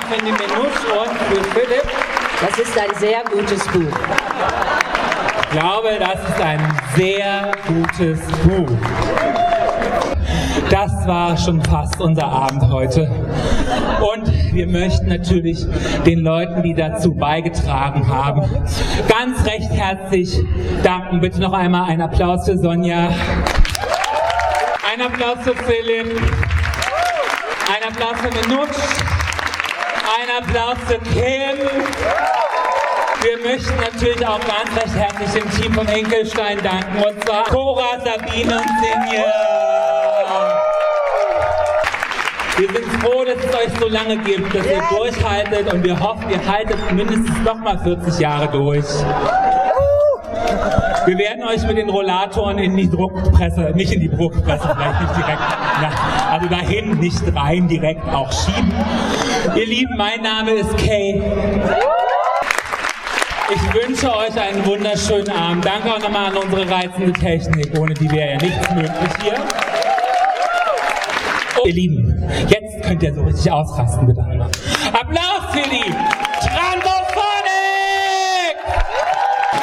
Minnie Minouche und für Philipp. Das ist ein sehr gutes Buch. Ich glaube, das ist ein sehr gutes Buch. Das war schon fast unser Abend heute. Und wir möchten natürlich den Leuten, die dazu beigetragen haben, ganz recht herzlich danken. Bitte noch einmal einen Applaus für Sonja. Ein Applaus für Philipp. Ein Applaus für Minouche. Ein Applaus für Kim. Wir möchten natürlich auch ganz recht herzlich dem Team von Hinkelstein danken. Und zwar Cora, Sabine und Sinje. Wir sind froh, dass es euch so lange gibt, dass ihr durchhaltet, und wir hoffen, ihr haltet mindestens nochmal 40 Jahre durch. Wir werden euch mit den Rollatoren in die Druckpresse, nicht in die Druckpresse, vielleicht nicht direkt, also dahin, nicht rein, direkt auch schieben. Ihr Lieben, mein Name ist Kay. Ich wünsche euch einen wunderschönen Abend. Danke auch nochmal an unsere reizende Technik, ohne die wäre ja nichts möglich hier. Ihr Lieben, jetzt könnt ihr so richtig ausrasten, bitte. Applaus für die